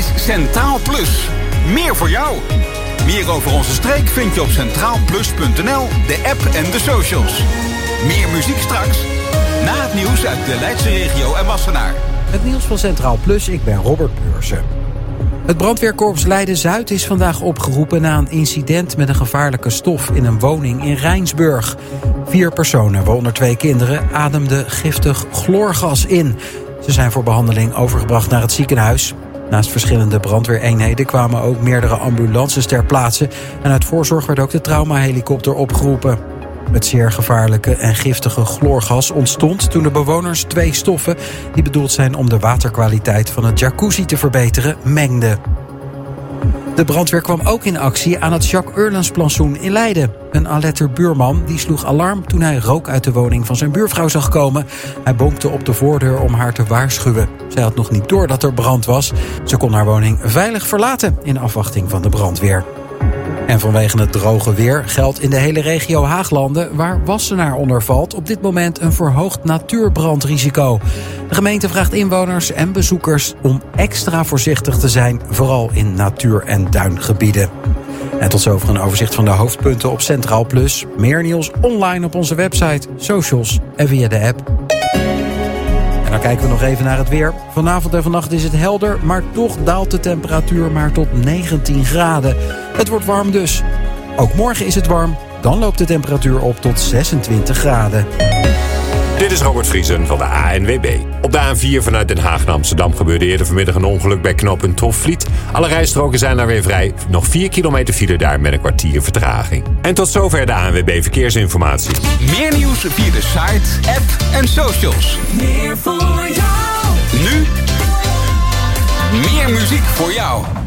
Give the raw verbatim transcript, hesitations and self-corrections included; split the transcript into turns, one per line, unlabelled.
is Centraal Plus. Meer voor jou. Meer over onze streek vind je op centraal plus punt n l, de app en de socials. Meer muziek straks, na het nieuws uit de Leidse regio en Wassenaar.
Het nieuws van Centraal Plus, ik ben Robert Beursen. Het brandweerkorps Leiden-Zuid is vandaag opgeroepen na een incident met een gevaarlijke stof in een woning in Rijnsburg. Vier personen, waaronder twee kinderen, ademden giftig chloorgas in. Ze zijn voor behandeling overgebracht naar het ziekenhuis. Naast verschillende brandweereenheden kwamen ook meerdere ambulances ter plaatse. En uit voorzorg werd ook de traumahelikopter opgeroepen. Het zeer gevaarlijke en giftige chloorgas ontstond toen de bewoners twee stoffen, die bedoeld zijn om de waterkwaliteit van het jacuzzi te verbeteren, mengden. De brandweer kwam ook in actie aan het Jacques Eurlens-plantsoen in Leiden. Een alerter buurman die sloeg alarm toen hij rook uit de woning van zijn buurvrouw zag komen. Hij bonkte op de voordeur om haar te waarschuwen. Zij had nog niet door dat er brand was. Ze kon haar woning veilig verlaten in afwachting van de brandweer. En vanwege het droge weer geldt in de hele regio Haaglanden, waar Wassenaar onder valt, op dit moment een verhoogd natuurbrandrisico. De gemeente vraagt inwoners en bezoekers om extra voorzichtig te zijn, vooral in natuur- en duingebieden. En tot zover een overzicht van de hoofdpunten op Centraal Plus. Meer nieuws online op onze website, socials en via de app. En dan kijken we nog even naar het weer. Vanavond en vannacht is het helder, maar toch daalt de temperatuur maar tot negentien graden. Het wordt warm dus. Ook morgen is het warm, dan loopt de temperatuur op tot zesentwintig graden.
Dit is Robert Vriesen van de A N W B. Op de A N vier vanuit Den Haag naar Amsterdam gebeurde eerder vanmiddag een ongeluk bij knooppunt Hofvliet. Alle rijstroken zijn daar weer vrij. Nog vier kilometer file daar met een kwartier vertraging. En tot zover de A N W B Verkeersinformatie.
Meer nieuws via de site, app en socials.
Meer voor jou.
Nu, meer muziek voor jou.